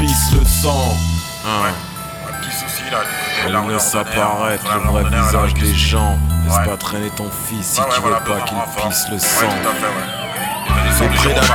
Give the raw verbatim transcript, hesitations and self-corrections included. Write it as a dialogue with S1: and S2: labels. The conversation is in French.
S1: pisse le sang.
S2: Ouais. Ouais, petit souci là, du côté de la
S1: On
S2: rue
S1: laisse
S2: ordinaire,
S1: apparaître le
S2: vraiment
S1: vrai
S2: ordinaire, là,
S1: visage
S2: je
S1: des
S2: suis-
S1: gens. Laisse
S2: Ouais.
S1: pas traîner ton fils si
S2: Ouais, ouais,
S1: tu veux
S2: voilà,
S1: pas
S2: besoin de
S1: qu'il
S2: renfort.
S1: pisse le
S2: Ouais,
S1: sang.
S2: tout à fait, ouais. Et ben, les
S1: Les
S2: cent millions,
S1: prédateurs